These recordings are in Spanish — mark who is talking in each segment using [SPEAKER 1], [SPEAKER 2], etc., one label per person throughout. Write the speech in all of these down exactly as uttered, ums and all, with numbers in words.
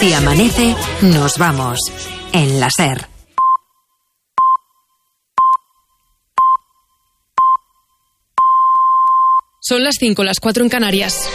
[SPEAKER 1] Si amanece, nos vamos. En la SER.
[SPEAKER 2] Son las cinco, las cuatro en Canarias.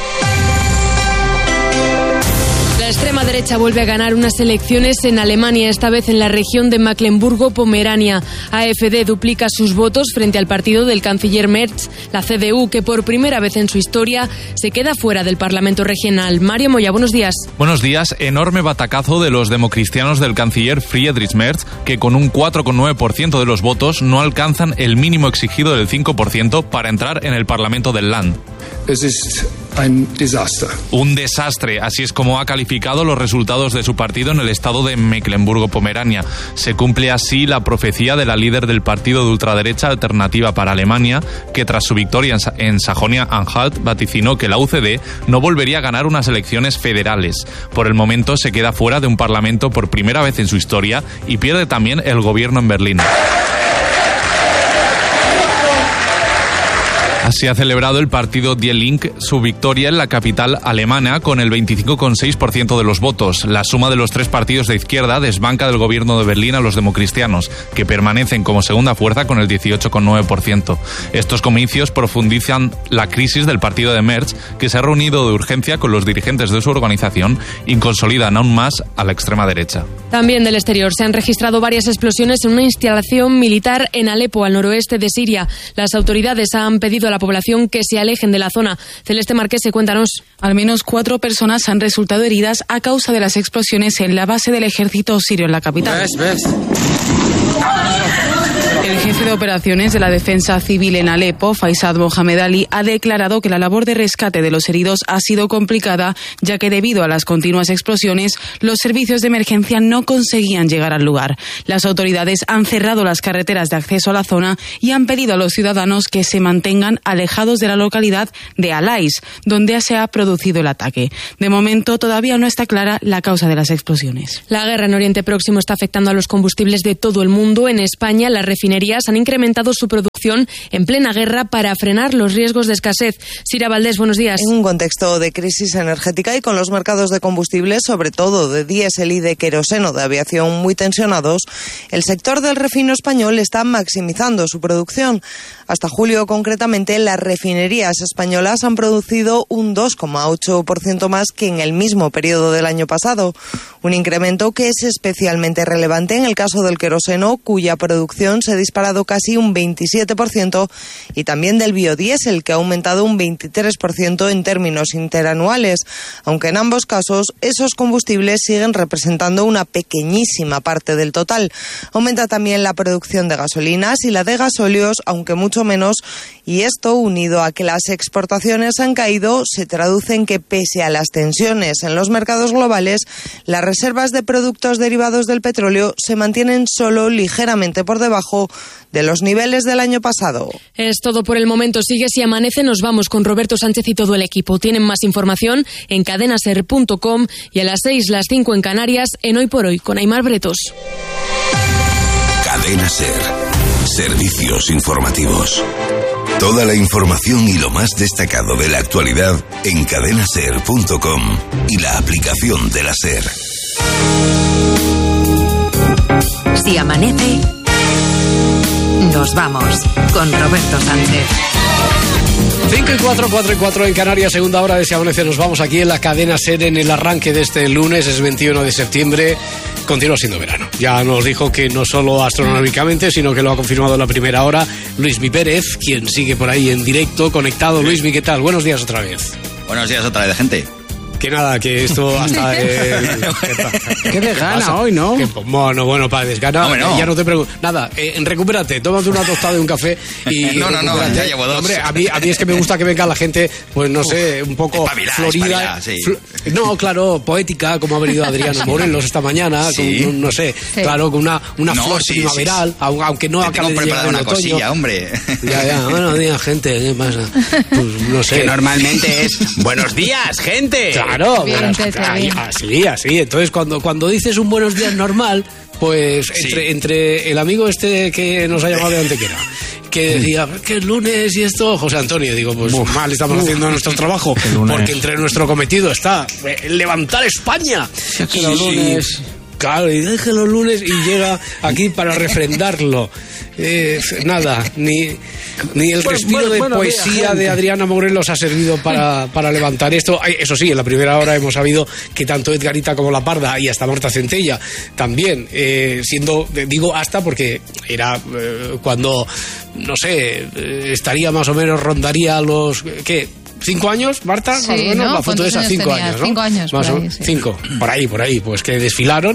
[SPEAKER 2] La extrema derecha vuelve a ganar unas elecciones en Alemania, esta vez en la región de Mecklemburgo-Pomerania. AfD duplica sus votos frente al partido del canciller Merz, la C D U, que por primera vez en su historia se queda fuera del Parlamento regional. Mario Moya, buenos días.
[SPEAKER 3] Buenos días. Enorme batacazo de los democristianos del canciller Friedrich Merz, que con un cuatro coma nueve por ciento de los votos no alcanzan el mínimo exigido del cinco por ciento para entrar en el Parlamento del Land.
[SPEAKER 4] Es ist ein Desaster.
[SPEAKER 3] Un desastre, así es como ha calificado los resultados de su partido en el estado de Mecklemburgo-Pomerania. Se cumple así la profecía de la líder del partido de ultraderecha Alternativa para Alemania, que tras su victoria en Sajonia-Anhalt vaticinó que la U C D no volvería a ganar unas elecciones federales. Por el momento se queda fuera de un parlamento por primera vez en su historia y pierde también el gobierno en Berlín. Así ha celebrado el partido Die Linke su victoria en la capital alemana con el veinticinco coma seis por ciento de los votos. La suma de los tres partidos de izquierda desbanca del gobierno de Berlín a los democristianos, que permanecen como segunda fuerza con el dieciocho coma nueve por ciento. Estos comicios profundizan la crisis del partido de Merz, que se ha reunido de urgencia con los dirigentes de su organización y consolidan aún más a la extrema derecha.
[SPEAKER 2] También del exterior se han registrado varias explosiones en una instalación militar en Alepo, al noroeste de Siria. Las autoridades han pedido a la población que se alejen de la zona. Celeste Marquese, cuéntanos.
[SPEAKER 5] Al menos cuatro personas han resultado heridas a causa de las explosiones en la base del ejército sirio en la capital. ¿Ves, ves? El jefe de operaciones de la defensa civil en Alepo, Faisal Mohamed Ali, ha declarado que la labor de rescate de los heridos ha sido complicada, ya que debido a las continuas explosiones, los servicios de emergencia no conseguían llegar al lugar. Las autoridades han cerrado las carreteras de acceso a la zona y han pedido a los ciudadanos que se mantengan alejados de la localidad de Alais, donde se ha producido el ataque. De momento, todavía no está clara la causa de las explosiones.
[SPEAKER 2] La guerra en Oriente Próximo está afectando a los combustibles de todo el mundo. En España, las refinerías han incrementado su producción en plena guerra para frenar los riesgos de escasez. Sira Valdés, buenos días.
[SPEAKER 6] En un contexto de crisis energética y con los mercados de combustibles, sobre todo de diésel y de queroseno de aviación muy tensionados, el sector del refino español está maximizando su producción. Hasta julio, concretamente, las refinerías españolas han producido un dos coma ocho por ciento más que en el mismo periodo del año pasado. Un incremento que es especialmente relevante en el caso del queroseno, cuya producción se ha disparado casi un veintisiete por ciento, y también del biodiesel, que ha aumentado un veintitrés por ciento en términos interanuales, aunque en ambos casos esos combustibles siguen representando una pequeñísima parte del total. Aumenta también la producción de gasolinas y la de gasóleos, aunque mucho menos, y esto, unido a que las exportaciones han caído, se traduce en que pese a las tensiones en los mercados globales, las reservas de productos derivados del petróleo se mantienen solo ligeramente por debajo de los niveles del año pasado.
[SPEAKER 2] Es todo por el momento. Sigue Si Amanece. Nos vamos con Roberto Sánchez y todo el equipo. Tienen más información en cadena ser punto com y a las seis, las cinco en Canarias, en Hoy por Hoy, con Aimar Bretos.
[SPEAKER 7] Cadena Ser. Servicios informativos. Toda la información y lo más destacado de la actualidad en cadena ser punto com y la aplicación de la SER.
[SPEAKER 1] Si amanece, nos vamos con Roberto Sánchez.
[SPEAKER 8] cinco y cuatro, cuatro y cuatro en Canarias, segunda hora de Si Amanece. Nos vamos aquí en la cadena SER en el arranque de este lunes, es veintiuno de septiembre. Continúa siendo verano. Ya nos dijo que no solo astronómicamente, sino que lo ha confirmado en la primera hora Luismi Pérez, quien sigue por ahí en directo, conectado. Luismi, ¿qué tal? Buenos días otra vez.
[SPEAKER 9] Buenos días otra vez, gente.
[SPEAKER 8] Que nada, que esto hasta... Eh,
[SPEAKER 5] qué desgana hoy, ¿no?
[SPEAKER 8] Que, bueno, bueno, para desgana, no, no. Ya no te pregunto. Nada, eh, recupérate, tómate una tostada y un café y
[SPEAKER 9] No, no, no, ya llevo dos.
[SPEAKER 8] Hombre, a mí, a mí es que me gusta que venga la gente, pues no sé, un poco
[SPEAKER 9] espabilá,
[SPEAKER 8] florida.
[SPEAKER 9] Espabilá, sí.
[SPEAKER 8] fl- no, claro, poética, como ha venido Adriano Morelos esta mañana,
[SPEAKER 9] sí.
[SPEAKER 8] con, no sé, sí. claro, con una, una
[SPEAKER 9] no,
[SPEAKER 8] flor
[SPEAKER 9] sí,
[SPEAKER 8] primaveral,
[SPEAKER 9] sí, sí.
[SPEAKER 8] aunque no
[SPEAKER 9] te
[SPEAKER 8] acabe de llegar
[SPEAKER 9] una
[SPEAKER 8] el otoño.
[SPEAKER 9] Cosilla, hombre.
[SPEAKER 8] Ya, ya, buenos días, gente, ¿qué pasa? Pues no sé.
[SPEAKER 10] Que normalmente es buenos días, gente.
[SPEAKER 8] Claro,
[SPEAKER 11] Bien,
[SPEAKER 8] pero, Ay, así, así. Entonces, cuando, cuando dices un buenos días normal, pues entre, sí. entre el amigo este que nos ha llamado de Antequera, que decía, que es lunes y esto, José Antonio, digo, pues Uf. mal estamos Uf. haciendo nuestro trabajo, porque entre nuestro cometido está levantar España.
[SPEAKER 11] Es que los lunes...
[SPEAKER 8] Claro, y deje los lunes y llega aquí para refrendarlo. Eh, nada, ni, ni el respiro bueno, bueno, de poesía de Adriana Morelos ha servido para, para levantar esto. Eso sí, en la primera hora hemos sabido que tanto Edgarita como La Parda y hasta Marta Centella también, eh, siendo, digo hasta porque era eh, cuando, no sé, eh, estaría más o menos, rondaría los, ¿qué? ¿Cinco años, Marta?
[SPEAKER 12] Sí,
[SPEAKER 8] más o menos,
[SPEAKER 12] ¿no?
[SPEAKER 8] la foto esa, cinco años, ¿no?
[SPEAKER 12] Cinco años,
[SPEAKER 8] más
[SPEAKER 12] por
[SPEAKER 8] o,
[SPEAKER 12] ahí, sí.
[SPEAKER 8] Cinco, por ahí, por ahí, pues que desfilaron,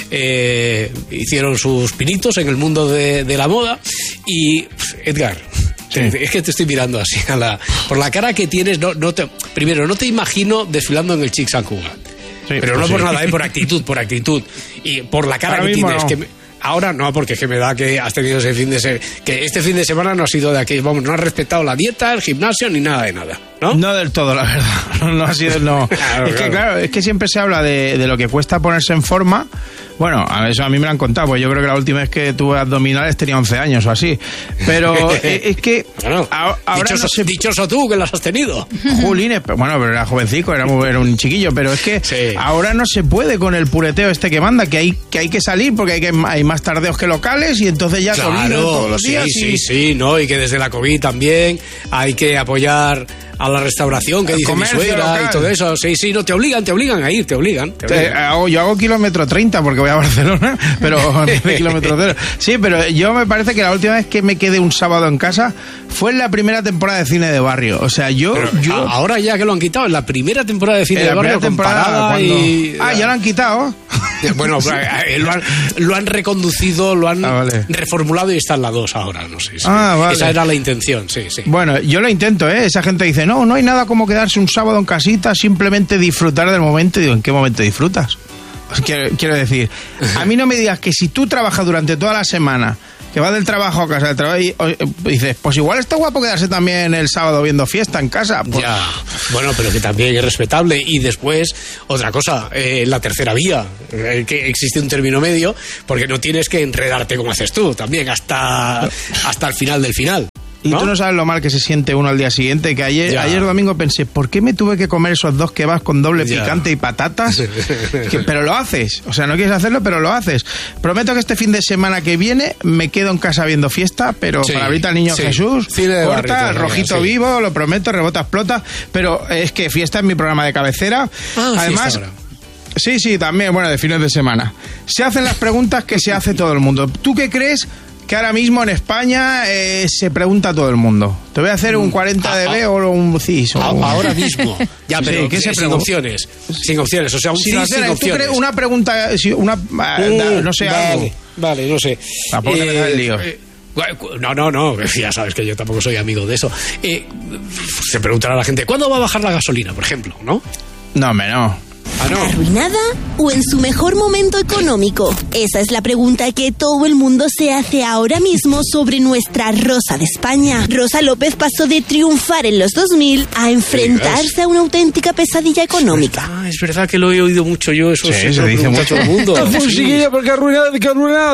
[SPEAKER 8] eh, hicieron sus pinitos en el mundo de, de la moda y, Edgar, sí. es que te estoy mirando así, a la, por la cara que tienes, no, no te, primero, no te imagino desfilando en el Chic San Cugat, sí, pero pues no sí. por nada, eh, por actitud, por actitud, y por la cara Ahora que tienes, no. que... Ahora no, porque es que me da que has tenido ese fin de semana, que este fin de semana no ha sido de aquí, vamos, no has respetado la dieta, el gimnasio, ni nada de nada, ¿no?
[SPEAKER 11] No del todo, la verdad, no ha sido, no. Claro, es que claro, es que siempre se habla de, de lo que cuesta ponerse en forma. Bueno, a eso a mí me lo han contado, pues yo creo que la última vez que tuve abdominales tenía once años o así. Pero es que...
[SPEAKER 8] Bueno, a, ahora dichoso, no se... dichoso tú que las has tenido.
[SPEAKER 11] Julines, bueno, pero era jovencico, era, era un chiquillo, pero es que sí. ahora no se puede con el pureteo este que manda, que hay que, hay que salir porque hay, que, hay más tardeos que locales y entonces ya
[SPEAKER 8] claro,
[SPEAKER 11] te obligan todos los días.
[SPEAKER 8] Sí,
[SPEAKER 11] y...
[SPEAKER 8] sí, sí, ¿no? Y que desde la COVID también hay que apoyar a la restauración, que dice mi suegra local. Y todo eso. Sí, sí, no, te obligan, te obligan a ir, te obligan. Te obligan.
[SPEAKER 11] Te, hago, yo hago kilómetro treinta porque voy a Barcelona, pero de kilómetro cero. Sí, pero yo me parece que la última vez que me quedé un sábado en casa fue en la primera temporada de cine de barrio. O sea, yo... yo
[SPEAKER 8] ahora ya que lo han quitado, en la primera temporada de cine de barrio temporada cuando... y...
[SPEAKER 11] Ah, ya lo han quitado.
[SPEAKER 8] Bueno, lo han, lo han reconducido, lo han ah, vale. reformulado y está en la dos ahora, no sé. Sí. Ah, vale. Esa era la intención, sí, sí.
[SPEAKER 11] Bueno, yo lo intento, ¿eh? Esa gente dice, no, no hay nada como quedarse un sábado en casita, simplemente disfrutar del momento. Y digo, ¿en qué momento disfrutas? Pues quiero, quiero decir, a mí no me digas que si tú trabajas durante toda la semana, que vas del trabajo a casa, del trabajo y, y dices, pues igual está guapo quedarse también el sábado viendo fiesta en casa. Pues...
[SPEAKER 8] Ya, bueno, pero que también es respetable. Y después, otra cosa, eh, la tercera vía, eh, que existe un término medio, porque no tienes que enredarte como haces tú, también hasta, hasta el final del final.
[SPEAKER 11] Y ¿no? Tú no sabes lo mal que se siente uno al día siguiente, que ayer, ayer domingo pensé, ¿por qué me tuve que comer esos dos kebabs con doble ya. picante y patatas? que, pero lo haces, o sea, no quieres hacerlo, pero lo haces. Prometo que este fin de semana que viene me quedo en casa viendo fiesta, pero sí, para ahorita al niño sí. Jesús, corta, rojito sí. vivo, lo prometo, rebota, explota, pero es que fiesta es mi programa de cabecera. Ah, además... Sí, sí, también, bueno, de fines de semana. Se hacen las preguntas que se hace todo el mundo. ¿Tú qué crees que ahora mismo en España eh, se pregunta a todo el mundo? Te voy a hacer un cuarenta D B o un C I S. O...
[SPEAKER 8] Ahora mismo. Ya, pero sí, ¿qué se sin opciones. Sin opciones, o sea, un
[SPEAKER 11] sin,
[SPEAKER 8] C I S sin opciones.
[SPEAKER 11] ¿Tú crees una pregunta, una, uh, no sé,
[SPEAKER 8] vale,
[SPEAKER 11] algo?
[SPEAKER 8] Vale, no sé.
[SPEAKER 11] Tampoco eh, me da el lío. Eh,
[SPEAKER 8] No, no, no, ya sabes que yo tampoco soy amigo de eso. Eh, se preguntará a la gente, ¿cuándo va a bajar la gasolina, por ejemplo? ¿No?
[SPEAKER 11] No, hombre, no.
[SPEAKER 8] Ah, no.
[SPEAKER 13] ¿Arruinada o en su mejor momento económico? Esa es la pregunta que todo el mundo se hace ahora mismo sobre nuestra Rosa de España. Rosa López pasó de triunfar en los dos mil a enfrentarse a una auténtica pesadilla económica.
[SPEAKER 8] Ah, es verdad que lo he oído mucho yo, eso
[SPEAKER 11] sí, se dice mucho
[SPEAKER 8] todo el mundo.
[SPEAKER 11] Chiquilla, porque arruinada, que arruinada,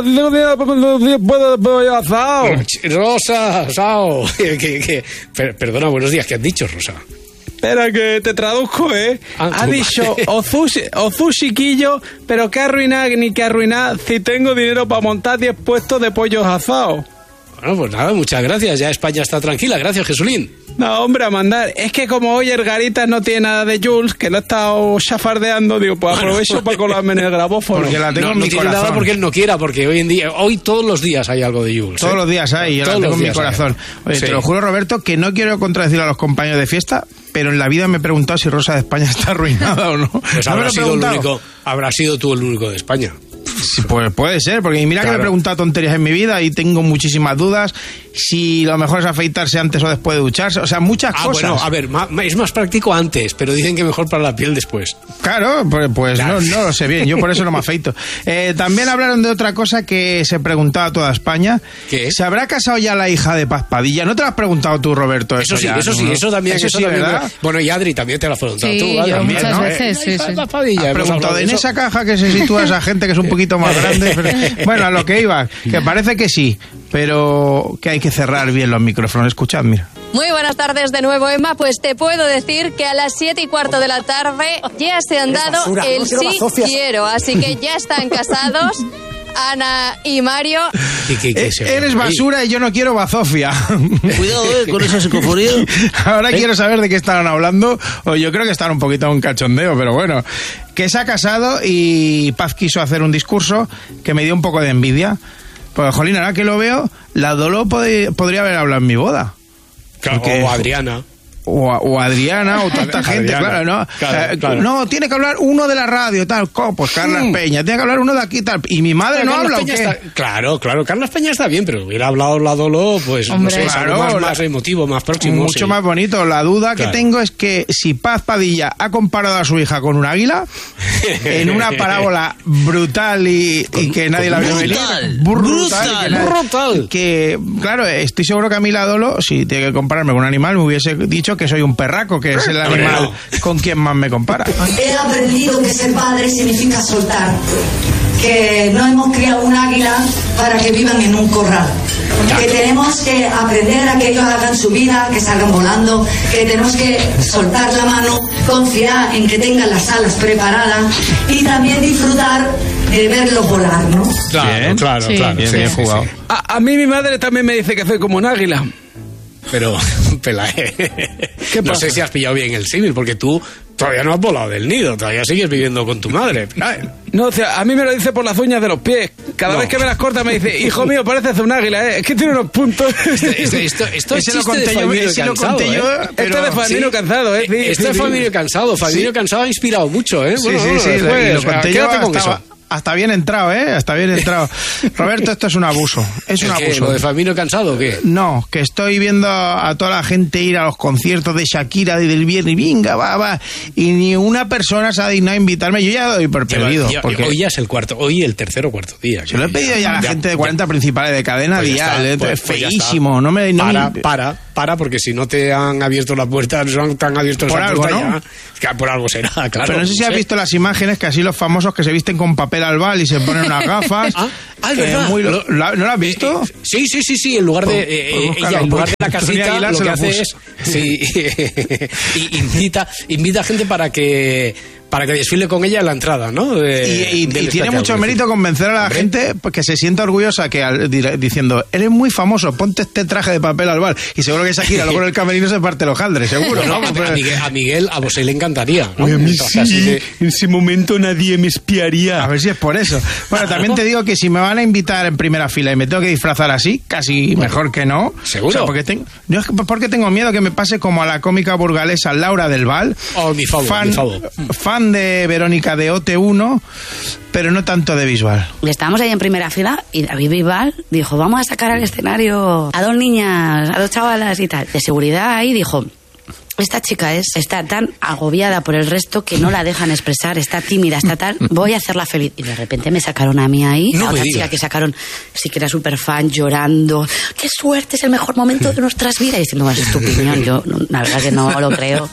[SPEAKER 8] Rosa, Sao. que, que, per, perdona, buenos días, ¿qué has dicho, Rosa?
[SPEAKER 14] Espera que te traduzco, ¿eh?
[SPEAKER 8] Ah,
[SPEAKER 14] ha dicho Ozu, Ozu chiquillo, pero qué arruinar ni qué arruinar si tengo dinero para montar diez puestos de pollos asados.
[SPEAKER 8] Bueno, pues nada, muchas gracias. Ya España está tranquila. Gracias, Jesulín.
[SPEAKER 14] No, hombre, a mandar. Es que como hoy el Garitas no tiene nada de Jules, que lo he estado chafardeando, digo, pues aprovecho bueno. para colarme en el grabófono.
[SPEAKER 11] Porque la tengo
[SPEAKER 8] no,
[SPEAKER 11] en mi
[SPEAKER 8] no tiene
[SPEAKER 11] corazón.
[SPEAKER 8] nada porque él no quiera, porque hoy en día, hoy todos los días hay algo de Jules.
[SPEAKER 11] Todos
[SPEAKER 8] ¿eh?
[SPEAKER 11] los días hay, yo todos la tengo en mi corazón. Hay. Oye, sí. Te lo juro, Roberto, que no quiero contradecir a los compañeros de fiesta, pero en la vida me he preguntado si Rosa de España está arruinada o no.
[SPEAKER 8] Pues
[SPEAKER 11] ¿No
[SPEAKER 8] habrá sido el único, habrá sido tú el único de España.
[SPEAKER 11] Sí, pues puede ser, porque mira claro. que me he preguntado tonterías en mi vida y tengo muchísimas dudas. Si lo mejor es afeitarse antes o después de ducharse, o sea, muchas
[SPEAKER 8] ah,
[SPEAKER 11] cosas.
[SPEAKER 8] Bueno, a ver, ma, ma, es más práctico antes, pero dicen que mejor para la piel después.
[SPEAKER 11] Claro, pues, pues claro. No, no lo sé bien, yo por eso no me afeito. Eh, también hablaron de otra cosa que se preguntaba a toda España.
[SPEAKER 8] ¿Qué?
[SPEAKER 11] ¿Se habrá casado ya la hija de Paz Padilla? ¿No te lo has preguntado tú, Roberto?
[SPEAKER 8] Eso, eso sí,
[SPEAKER 11] ya,
[SPEAKER 8] eso
[SPEAKER 11] ¿no?
[SPEAKER 8] sí, eso también.
[SPEAKER 11] Eso,
[SPEAKER 8] eso
[SPEAKER 11] sí,
[SPEAKER 8] también
[SPEAKER 11] ¿verdad?
[SPEAKER 8] Bueno, y Adri también te lo has preguntado
[SPEAKER 12] sí,
[SPEAKER 8] tú. ¿Vale?
[SPEAKER 12] Yo
[SPEAKER 8] También,
[SPEAKER 12] muchas
[SPEAKER 8] ¿no?
[SPEAKER 12] veces, sí, sí.
[SPEAKER 8] Paz Padilla,
[SPEAKER 11] has preguntado, en esa caja que se sitúa esa gente que es un poquito poquito más grande. Pero, bueno, a lo que iba, que parece que sí, pero que hay que cerrar bien los micrófonos. Escuchad, mira.
[SPEAKER 12] Muy buenas tardes de nuevo, Emma. Pues te puedo decir que a las siete y cuarto de la tarde ya se han dado basura, el no sí quiero. Así que ya están casados Ana y Mario.
[SPEAKER 11] ¿Qué, qué, qué eh, eres basura y yo no quiero bazofia.
[SPEAKER 15] Cuidado, eh, con esa psicofonía.
[SPEAKER 11] Ahora
[SPEAKER 15] ¿Eh?
[SPEAKER 11] quiero saber de qué estaban hablando, o yo creo que están un poquito a un cachondeo, pero bueno. Que se ha casado y Paz quiso hacer un discurso que me dio un poco de envidia. Pues, jolín, ahora que lo veo, la Dolo pod- podría haber hablado en mi boda.
[SPEAKER 8] Claro, porque, o Adriana.
[SPEAKER 11] O, o Adriana, o tanta gente, claro, ¿no?
[SPEAKER 8] Claro,
[SPEAKER 11] eh,
[SPEAKER 8] claro.
[SPEAKER 11] No, tiene que hablar uno de la radio, tal, pues Carlas mm. Peña, tiene que hablar uno de aquí, tal. Y mi madre
[SPEAKER 8] pero
[SPEAKER 11] no
[SPEAKER 8] Carlos
[SPEAKER 11] habla,
[SPEAKER 8] Peña
[SPEAKER 11] ¿o qué?
[SPEAKER 8] Está, claro, claro, Carlos Peña está bien, pero hubiera hablado la Dolo, pues, hombre, no sé,
[SPEAKER 11] claro,
[SPEAKER 8] más,
[SPEAKER 11] la,
[SPEAKER 8] más emotivo, más próximo.
[SPEAKER 11] Mucho
[SPEAKER 8] sí.
[SPEAKER 11] más bonito. La duda claro. que tengo es que si Paz Padilla ha comparado a su hija con un águila, en una parábola brutal y, con, y que nadie la vio venir.
[SPEAKER 15] Brutal,
[SPEAKER 11] brutal.
[SPEAKER 15] brutal,
[SPEAKER 11] que, nadie,
[SPEAKER 8] brutal.
[SPEAKER 11] Que, claro, estoy seguro que a mí la Dolo, si tiene que compararme con un animal, me hubiese dicho que soy un perraco, que es el animal no. con quien más me compara.
[SPEAKER 16] He aprendido que ser padre significa soltar, que no hemos criado un águila para que vivan en un corral, que tenemos que aprender a que ellos hagan su vida, que salgan volando, que tenemos que soltar la mano, confiar en que tengan las alas preparadas y también disfrutar de verlos volar, ¿no?
[SPEAKER 8] Claro,
[SPEAKER 11] bien,
[SPEAKER 8] claro,
[SPEAKER 11] sí.
[SPEAKER 8] claro.
[SPEAKER 11] Bien,
[SPEAKER 8] sí,
[SPEAKER 11] bien
[SPEAKER 8] sí,
[SPEAKER 11] jugado.
[SPEAKER 8] Sí.
[SPEAKER 14] A, a mí mi madre también me dice que soy como un águila.
[SPEAKER 8] Pero, Pelae,
[SPEAKER 14] ¿qué
[SPEAKER 8] no
[SPEAKER 14] pasa?
[SPEAKER 8] sé si has pillado bien el símil, porque tú todavía no has volado del nido, todavía sigues viviendo con tu madre. Pelae.
[SPEAKER 14] No, o sea, a mí me lo dice por las uñas de los pies. Cada no. vez que me las corta me dice, hijo mío, pareces un águila, ¿eh? Es que tiene unos puntos.
[SPEAKER 8] Este, este, esto esto es chiste de Famino Cansado, ¿eh?
[SPEAKER 14] Esto es de Famino
[SPEAKER 8] sí.
[SPEAKER 14] Cansado, ¿eh? Sí,
[SPEAKER 8] esto
[SPEAKER 14] sí,
[SPEAKER 8] es Famino Cansado. Famino sí. Cansado ha inspirado mucho, ¿eh?
[SPEAKER 11] Sí,
[SPEAKER 8] bueno,
[SPEAKER 11] sí,
[SPEAKER 8] bueno,
[SPEAKER 11] sí.
[SPEAKER 8] después,
[SPEAKER 11] Y lo
[SPEAKER 8] o sea,
[SPEAKER 11] conté yo
[SPEAKER 8] quédate con
[SPEAKER 11] hasta,
[SPEAKER 8] eso.
[SPEAKER 11] Hasta bien entrado, ¿eh? Hasta bien entrado. Roberto, esto es un abuso. Es un
[SPEAKER 8] ¿Qué,
[SPEAKER 11] abuso.
[SPEAKER 8] ¿Lo de Famino Cansado o qué?
[SPEAKER 11] No, que estoy viendo a toda la gente ir a los conciertos de Shakira y del viernes. Venga, va, va. Y ni una persona se ha dignado a invitarme. Yo ya doy por perdido.
[SPEAKER 8] Ya,
[SPEAKER 11] porque
[SPEAKER 8] hoy ya es el cuarto, hoy el tercero o cuarto día.
[SPEAKER 11] Se lo he pedido ya a la
[SPEAKER 8] ya,
[SPEAKER 11] gente de
[SPEAKER 8] ya.
[SPEAKER 11] cuarenta principales de cadena
[SPEAKER 8] pues
[SPEAKER 11] dial.
[SPEAKER 8] está, pues,
[SPEAKER 11] es
[SPEAKER 8] pues
[SPEAKER 11] feísimo. No me, no
[SPEAKER 8] para,
[SPEAKER 11] me...
[SPEAKER 8] para, para, porque si no te han abierto la puerta, no te han abierto
[SPEAKER 11] por
[SPEAKER 8] esa
[SPEAKER 11] algo,
[SPEAKER 8] puerta
[SPEAKER 11] ¿no?
[SPEAKER 8] ya. Por algo será, claro.
[SPEAKER 11] Pero no sé si has visto las imágenes que así los famosos que se visten con papel albal y se ponen unas gafas.
[SPEAKER 8] Ah, ah, es
[SPEAKER 11] eh,
[SPEAKER 8] verdad.
[SPEAKER 11] Muy, ¿No lo has visto?
[SPEAKER 8] Eh, sí, sí, sí, sí. En lugar de, eh,
[SPEAKER 11] pues, pues,
[SPEAKER 8] ella, en lugar de la casita,
[SPEAKER 11] Aguilar
[SPEAKER 8] lo que
[SPEAKER 11] lo
[SPEAKER 8] hace
[SPEAKER 11] puso.
[SPEAKER 8] es... Sí, y invita, invita a gente para que... para que desfile con ella en la entrada, ¿no? De,
[SPEAKER 11] y y, y tiene mucho mérito convencer a la Hombre. gente que se sienta orgullosa que al, diciendo, eres muy famoso, ponte este traje de papel albal. Y seguro que Shakira luego en el camerino se parte los jaldres, seguro.
[SPEAKER 8] No,
[SPEAKER 11] ¿no?
[SPEAKER 8] a, a, Miguel, a Miguel, a vosé le encantaría, ¿no?
[SPEAKER 14] Oye, a mí
[SPEAKER 8] Entonces,
[SPEAKER 14] sí,
[SPEAKER 8] de...
[SPEAKER 14] en ese momento nadie me espiaría.
[SPEAKER 11] A ver si es por eso. Bueno, también te digo que si me van a invitar en primera fila y me tengo que disfrazar así, casi bueno, mejor que no.
[SPEAKER 8] ¿Seguro?
[SPEAKER 11] O sea, porque, tengo, yo, porque tengo miedo que me pase como a la cómica burgalesa Laura del Val.
[SPEAKER 8] Oh, mi favor,
[SPEAKER 11] fan,
[SPEAKER 8] mi favor.
[SPEAKER 11] Fan de Verónica de O T uno, pero no tanto de Bisbal.
[SPEAKER 17] Estábamos ahí en primera fila y David Bisbal dijo, vamos a sacar al escenario a dos niñas, a dos chavalas y tal. De seguridad ahí dijo, esta chica es está tan agobiada por el resto que no la dejan expresar, está tímida, está tal, voy a hacerla feliz. Y de repente me sacaron a mí ahí,
[SPEAKER 8] no
[SPEAKER 17] a otra chica que sacaron, sí que era súper fan, llorando, qué suerte, es el mejor momento de nuestras vidas. Y diciendo, más es tu opinión, yo no, la verdad que no lo creo.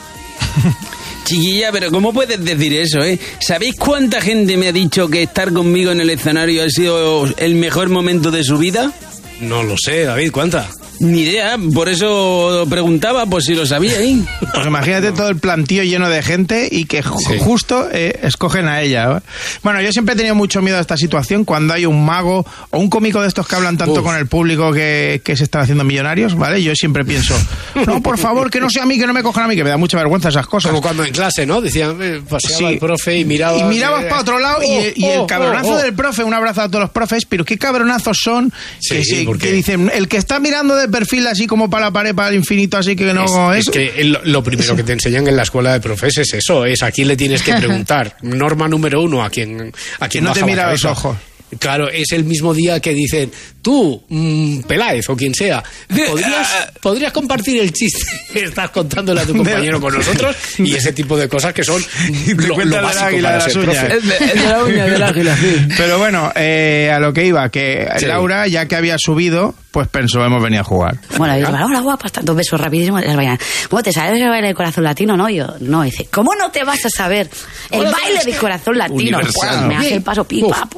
[SPEAKER 18] Chiquilla, pero ¿cómo puedes decir eso, eh? ¿Sabéis cuánta gente me ha dicho que estar conmigo en el escenario ha sido el mejor momento de su vida?
[SPEAKER 8] No lo sé, David, ¿cuánta?
[SPEAKER 18] Ni idea, por eso preguntaba, por si lo sabíais.
[SPEAKER 11] Pues imagínate todo el plantío lleno de gente y que ju- sí. justo eh, escogen a ella. ¿eh? Bueno, yo siempre he tenido mucho miedo a esta situación cuando hay un mago o un cómico de estos que hablan tanto Uf. con el público que, que se están haciendo millonarios, ¿vale? Yo siempre pienso, no, por favor, que no sea a mí, que no me cojan a mí, que me da mucha vergüenza esas cosas.
[SPEAKER 8] Como cuando en clase, ¿no? Decían, eh, paseaba sí. el profe y miraba...
[SPEAKER 11] Y mirabas
[SPEAKER 8] eh,
[SPEAKER 11] para otro lado oh, y, y el cabronazo oh, oh. del profe, un abrazo a todos los profes, pero qué cabronazos son
[SPEAKER 8] sí,
[SPEAKER 11] que, se,
[SPEAKER 8] porque...
[SPEAKER 11] que dicen, el que está mirando de perfil así como para la pared, para el infinito, así que no...
[SPEAKER 8] Es, es que lo, lo primero que te enseñan en la escuela de profes es eso, es a quién le tienes que preguntar. Norma número uno, a quien, a quien
[SPEAKER 11] no te mira a los ojos.
[SPEAKER 8] Claro, es el mismo día que dicen, tú, mmm, Peláez o quien sea, ¿podrías, ¿podrías compartir el chiste que estás contándole a tu compañero con nosotros? Y ese tipo de cosas que son lo, lo básico para ser profe.
[SPEAKER 14] Es de, es de la uña del águila, sí.
[SPEAKER 11] Pero bueno, eh, a lo que iba, que sí. Laura, ya que había subido, pues pensó, hemos venido a jugar.
[SPEAKER 17] Bueno, dice, hola guapas, dos besos rapidísimos. Les vayan, ¿cómo te sabes el baile del corazón latino? No, yo, no, dice, ¿cómo no te vas a saber el baile del corazón latino? Pues, me hace el paso pipa, pues.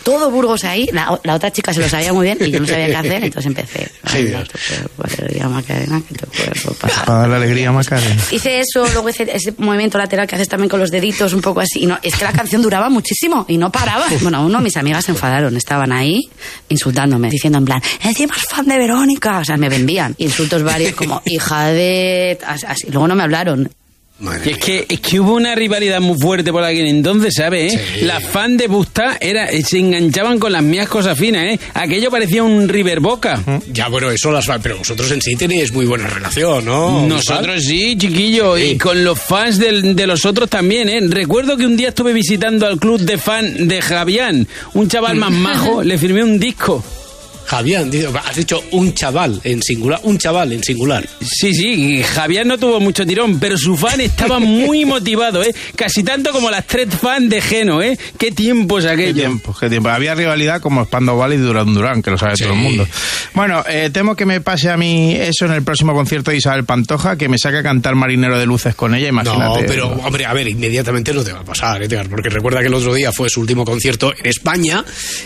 [SPEAKER 17] todo Burgos ahí, la, la otra chica se lo sabía muy bien y yo no sabía qué hacer, entonces empecé. Ay, no, alegría, Macarena, que te puedo pasar.
[SPEAKER 11] Para dar la alegría, Macarena.
[SPEAKER 17] Hice eso, luego hice ese movimiento lateral que haces también con los deditos, un poco así. Y no, es que la canción duraba muchísimo y no paraba. Bueno, uno, mis amigas se enfadaron, estaban ahí insultándome, diciendo en plan, encima es fan de Verónica. O sea, me vendían insultos varios como hija de... Así. Luego no me hablaron.
[SPEAKER 18] Y es que, es que hubo una rivalidad muy fuerte por aquel entonces, ¿sabes? ¿Eh? Sí. Las fans de Busta era, se enganchaban con las mías cosas finas, ¿eh? Aquello parecía un River Boca.
[SPEAKER 8] Ya, bueno, eso las fans, pero vosotros en sí tenéis muy buena relación, ¿no?
[SPEAKER 18] Nosotros sí, chiquillo, sí. Y con los fans del, de los otros también, ¿eh? Recuerdo que un día estuve visitando al club de fan de Javián, un chaval más majo, le firmé un disco.
[SPEAKER 8] Javián, has dicho un chaval en singular, un chaval en singular.
[SPEAKER 18] Sí, sí, Javián no tuvo mucho tirón, pero su fan estaba muy motivado, ¿eh? Casi tanto como las tres fans de Geno, ¿eh? Qué tiempos aquello.
[SPEAKER 11] Qué tiempo, qué tiempo. Había rivalidad como Spandau y Durán Durán, que lo sabe sí. todo el mundo. Bueno, eh, temo que me pase a mí eso en el próximo concierto de Isabel Pantoja, que me saque a cantar Marinero de Luces con ella, imagínate.
[SPEAKER 8] No, pero, hombre, a ver, inmediatamente no te va a pasar, Edgar, porque recuerda que el otro día fue su último concierto en España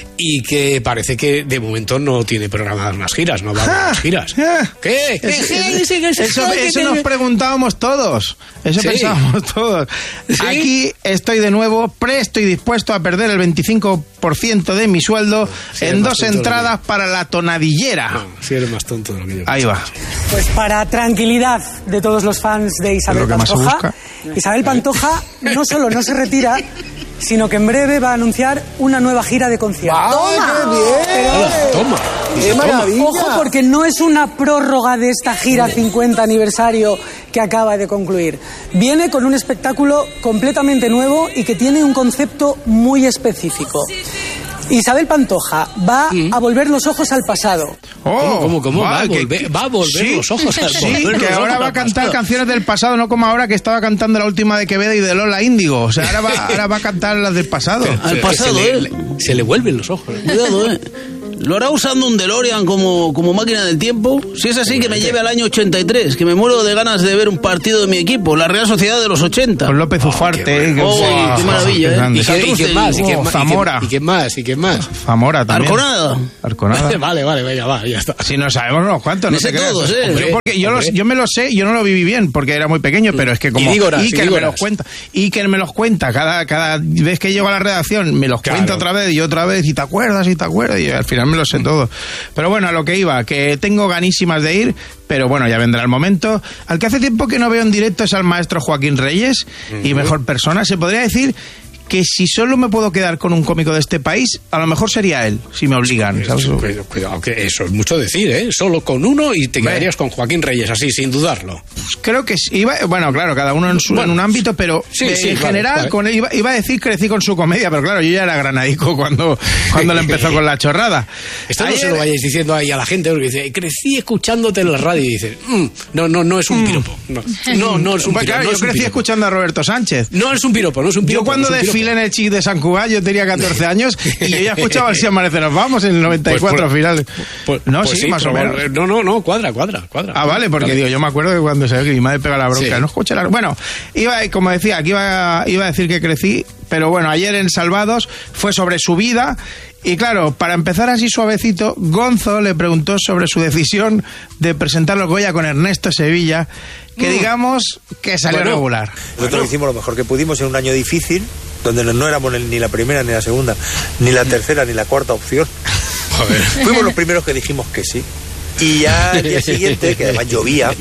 [SPEAKER 8] y que parece que de momento no No tiene programadas más giras, no va a haber más giras. ¿Qué? ¿Qué?
[SPEAKER 11] Es, es, sí, eso eso, eso nos preguntábamos todos. Eso sí. pensábamos todos. ¿Sí? Aquí estoy de nuevo presto y dispuesto a perder el veinticinco por ciento de mi sueldo sí, en dos entradas para la tonadillera.
[SPEAKER 8] No, si eres más tonto de lo que yo.
[SPEAKER 11] Ahí va.
[SPEAKER 19] Pues para tranquilidad de todos los fans de Isabel Pantoja, Isabel Pantoja no solo no se retira, sino que en breve va a anunciar una nueva gira de conciertos.
[SPEAKER 20] ¡Toma! ¡Qué bien!
[SPEAKER 19] Pero,
[SPEAKER 8] ¡Toma!
[SPEAKER 19] ¡Qué maravilla! Ojo, porque no es una prórroga de esta gira cincuenta aniversario que acaba de concluir. Viene con un espectáculo completamente nuevo y que tiene un concepto muy específico. Isabel Pantoja va a volver los ojos al pasado.
[SPEAKER 8] Oh, ¿Cómo, cómo, cómo? Va, va, a volver, va a volver
[SPEAKER 11] sí,
[SPEAKER 8] los ojos al pasado.
[SPEAKER 11] Sí, que ahora va a cantar canciones del pasado, no como ahora que estaba cantando la última de Quevedo y de Lola Índigo. O sea, ahora va, ahora va a cantar las del pasado.
[SPEAKER 10] Al pasado,
[SPEAKER 8] se
[SPEAKER 10] ¿eh?
[SPEAKER 8] Le, se le vuelven los ojos.
[SPEAKER 10] Cuidado, ¿eh? ¿Lo hará usando un DeLorean como, como máquina del tiempo? Si es así, que me lleve al año ochenta y tres, que me muero de ganas de ver un partido de mi equipo, la Real Sociedad de los ochenta.
[SPEAKER 11] Con López Ufarte.
[SPEAKER 10] Oh, qué, oh, qué maravilla, ¿eh?
[SPEAKER 8] ¿Y, qué, ¿Y quién más? ¿Y quién más?
[SPEAKER 11] Zamora.
[SPEAKER 8] ¿Y quién más? ¿Y quién más?
[SPEAKER 11] Zamora también.
[SPEAKER 10] Arconada.
[SPEAKER 11] Arconada.
[SPEAKER 8] Vale, vale, venga, va, ya está.
[SPEAKER 11] Si no sabemos unos cuantos, no
[SPEAKER 10] sé
[SPEAKER 11] te
[SPEAKER 10] todos,
[SPEAKER 11] creas.
[SPEAKER 10] ¿eh?
[SPEAKER 11] Hombre, yo, porque yo, los, yo me lo sé, yo no lo viví bien, porque era muy pequeño, pero es que como...
[SPEAKER 8] Y Dígoras,
[SPEAKER 11] Iker me los cuenta. Iker me los cuenta. Cada, cada vez que llego a la redacción, me los claro. cuenta otra vez y otra vez, y te acuerdas, y te acuerdas, y al final me lo sé todo. Pero bueno, a lo que iba, que tengo ganísimas de ir, pero bueno, ya vendrá el momento. Al que hace tiempo que no veo en directo es al maestro Joaquín Reyes, uh-huh. y mejor persona. Se podría decir que si solo me puedo quedar con un cómico de este país, a lo mejor sería él, si me obligan. ¿Sabes?
[SPEAKER 8] Cuidado, cuidado, que eso es mucho decir, ¿eh? Solo con uno y te quedarías con Joaquín Reyes, así, sin dudarlo.
[SPEAKER 11] Pues creo que iba, bueno, claro, cada uno en, su, bueno, en un ámbito, pero sí, eh, sí, en vale, general, vale. Con él, iba, iba a decir crecí con su comedia, pero claro, yo ya era granadico cuando, cuando le empezó con la chorrada.
[SPEAKER 8] Esto Ayer, no se lo vayáis diciendo ahí a la gente, porque dice, crecí escuchándote en la radio, y dice, mm, no, no, no es un piropo. No, no, no es un piropo.
[SPEAKER 11] Claro,
[SPEAKER 8] no
[SPEAKER 11] yo
[SPEAKER 8] es un
[SPEAKER 11] crecí
[SPEAKER 8] piropo.
[SPEAKER 11] escuchando a Roberto Sánchez.
[SPEAKER 8] No es un piropo, no es un piropo.
[SPEAKER 11] Yo cuando
[SPEAKER 8] no
[SPEAKER 11] desfilé en el Chic de San Cugat, yo tenía catorce años y yo ya escuchaba el Si amanece nos vamos en el noventa y cuatro pues, final.
[SPEAKER 8] Pues,
[SPEAKER 11] no,
[SPEAKER 8] pues
[SPEAKER 11] sí,
[SPEAKER 8] sí,
[SPEAKER 11] más o menos.
[SPEAKER 8] No, no, no, cuadra, cuadra, cuadra.
[SPEAKER 11] Ah, vale, porque vale. digo, yo me acuerdo de cuando se ve que mi madre pega la bronca. Sí. No escuché la... Bueno, iba, como decía, aquí iba, iba a decir que crecí, pero bueno, ayer en Salvados fue sobre su vida. Y claro, para empezar así suavecito, Gonzo le preguntó sobre su decisión de presentar los Goya con Ernesto Sevilla, que mm. digamos que salió bueno, regular.
[SPEAKER 21] Nosotros bueno. hicimos lo mejor que pudimos en un año difícil, donde no éramos ni la primera, ni la segunda, ni la tercera, ni la cuarta opción. Joder. Fuimos los primeros que dijimos que sí. Y ya al día siguiente, que además llovía,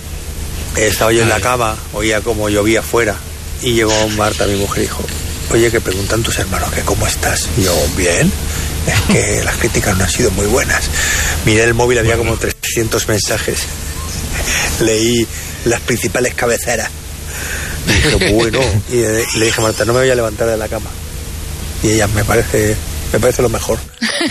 [SPEAKER 21] estaba yo en la cama, oía como llovía afuera, y llegó Marta, mi mujer, y dijo, oye, que preguntan tus hermanos que cómo estás. Y yo, bien, es que las críticas no han sido muy buenas. Miré el móvil, había como trescientos mensajes. Leí las principales cabeceras. Y dije, bueno, y le dije a Marta, no me voy a levantar de la cama. Y ella, me parece... Me parece lo mejor.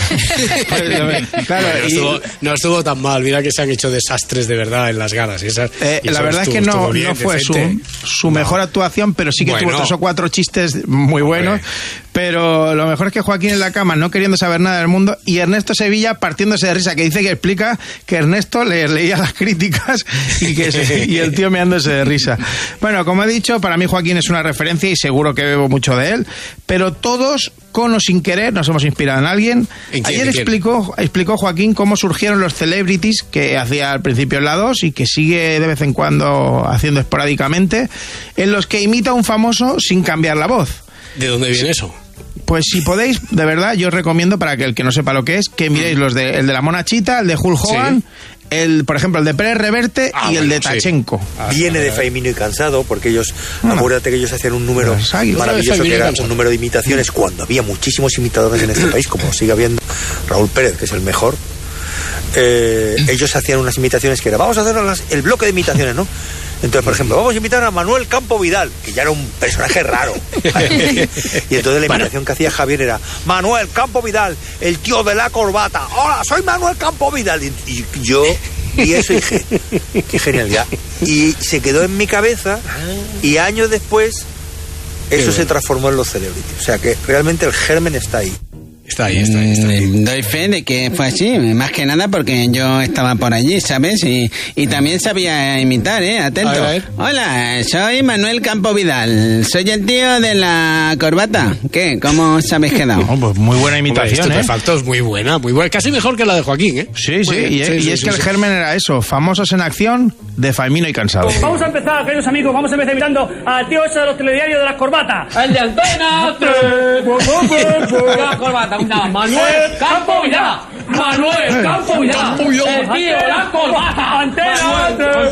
[SPEAKER 8] Claro, no, estuvo, no estuvo tan mal. Mira que se han hecho desastres de verdad en las galas. Y esas,
[SPEAKER 11] eh,
[SPEAKER 8] y
[SPEAKER 11] la verdad estuvo, es que no, bien, no fue su, su no. mejor actuación, pero sí que bueno. tuvo tres o cuatro chistes muy buenos. Hombre. Pero lo mejor es que Joaquín en la cama no queriendo saber nada del mundo y Ernesto Sevilla partiéndose de risa, que dice que explica que Ernesto le leía las críticas y, que se, y el tío meándose de risa. Bueno, como he dicho, para mí Joaquín es una referencia y seguro que bebo mucho de él, pero todos, con o sin querer, nos hemos inspirado en alguien.
[SPEAKER 8] ¿En quién,
[SPEAKER 11] Ayer
[SPEAKER 8] en quién?
[SPEAKER 11] explicó, explicó Joaquín cómo surgieron los celebrities que hacía al principio en la dos y que sigue de vez en cuando haciendo esporádicamente, en los que imita a un famoso sin cambiar la voz.
[SPEAKER 8] ¿De dónde viene eso?
[SPEAKER 11] Pues si podéis, de verdad, yo os recomiendo, para que el que no sepa lo que es, que miréis los de el de la Monachita, el de Hulk Hogan, sí. el, por ejemplo, el de Pérez Reverte ah, y bueno, el de Tachenko.
[SPEAKER 21] Sí. Ah, Viene de Faimino y Cansado, porque ellos, bueno, acuérdate que ellos hacían un número maravilloso, que era un número de imitaciones, cuando había muchísimos imitadores en este país, como sigue habiendo Raúl Pérez, que es el mejor. Eh, ellos hacían unas imitaciones que era, vamos a hacer las, el bloque de imitaciones, ¿no? Entonces, por ejemplo, vamos a invitar a Manuel Campo Vidal, que ya era un personaje raro. Y entonces la imitación que hacía Javier era, Manuel Campo Vidal, el tío de la corbata. Hola, soy Manuel Campo Vidal. Y, y yo vi eso y dije, qué genialidad. Y se quedó en mi cabeza y años después eso se transformó en los celebrities. O sea que realmente el germen está ahí.
[SPEAKER 8] Está ahí, está ahí, está ahí.
[SPEAKER 18] Mm, doy fe de que fue así, más que nada porque yo estaba por allí, ¿sabes? Y, y también sabía imitar, ¿eh? Atento. A ver, a ver. Hola, soy Manuel Campo Vidal, soy el tío de la corbata. ¿Qué? ¿Cómo os habéis quedado?
[SPEAKER 11] Oh, pues muy buena imitación,
[SPEAKER 8] Hombre,
[SPEAKER 11] ¿eh?
[SPEAKER 8] Estupefactos, muy buena, muy buena. Casi mejor que la de Joaquín, ¿eh?
[SPEAKER 11] Sí, sí, y,
[SPEAKER 8] sí,
[SPEAKER 11] y
[SPEAKER 8] sí,
[SPEAKER 11] es
[SPEAKER 8] sí,
[SPEAKER 11] que
[SPEAKER 8] sí.
[SPEAKER 11] el germen era eso, famosos en acción, de Faimino y Cansado.
[SPEAKER 20] Vamos a empezar, queridos amigos, vamos a empezar imitando al tío ese de los telediarios de las corbatas.
[SPEAKER 22] El de Antena tres. La corbata, una Manuel Campo Vidal. Manuel Campo Vidal. El tío de la corbata.
[SPEAKER 20] Antena